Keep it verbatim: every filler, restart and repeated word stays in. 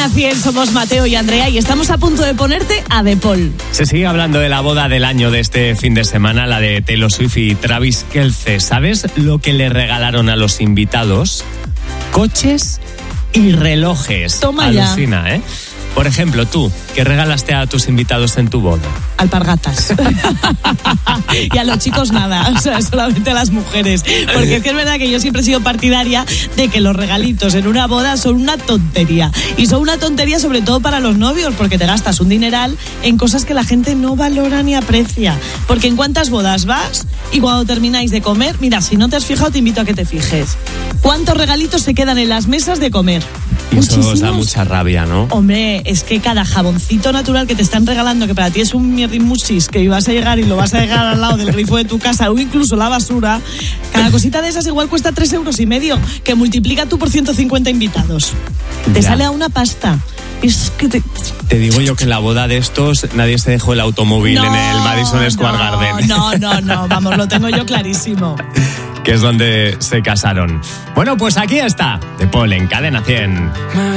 Cadena cien, somos Mateo y Andrea y estamos a punto de ponerte a De Paul. Se sigue hablando de la boda del año de este fin de semana, la de Taylor Swift y Travis Kelce. ¿Sabes lo que le regalaron a los invitados? Coches y relojes. Toma Alucina, ya. ¿eh? Por ejemplo, tú, ¿qué regalaste a tus invitados en tu boda? Alpargatas. Y a los chicos nada, o sea, solamente a las mujeres. Porque es que es verdad que yo siempre he sido partidaria de que los regalitos en una boda son una tontería. Y son una tontería sobre todo para los novios, porque te gastas un dineral en cosas que la gente no valora ni aprecia. Porque en cuántas bodas vas y cuando termináis de comer, mira, si no te has fijado te invito a que te fijes. ¿Cuántos regalitos se quedan en las mesas de comer? Y eso os da mucha rabia, ¿no? Hombre, es que cada jaboncito natural que te están regalando, que para ti es un mierrimuchis, que ibas a llegar y lo vas a dejar al lado del grifo de tu casa, o incluso la basura, cada cosita de esas igual cuesta tres euros y medio, que multiplica tú por ciento cincuenta invitados. Te Ya. sale a una pasta. Es que te... Te digo yo que en la boda de estos nadie se dejó el automóvil no, en el Madison Square no, Garden. No, no, no, vamos, lo tengo yo clarísimo. Que es donde se casaron. Bueno, pues aquí está, De Paul en Cadena cien.